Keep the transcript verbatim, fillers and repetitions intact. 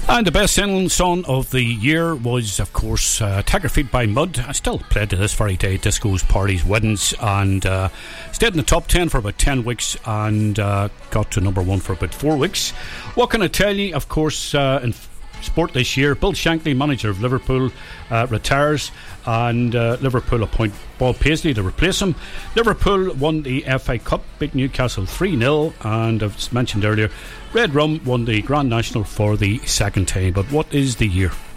And the best-selling song of the year was, of course, uh, Tag Your Feet by Mud. I still play to this very day, discos, parties, weddings, and uh, stayed in the top ten for about ten weeks and uh, got to number one for about four weeks. What can I tell you? Of course, uh, in sport this year, Bill Shankly, manager of Liverpool, uh, retires, and uh, Liverpool appoint Paul Paisley to replace him. Liverpool won the F A Cup, beat Newcastle three nil, and as mentioned earlier, Red Rum won the Grand National for the second time. But what is the year?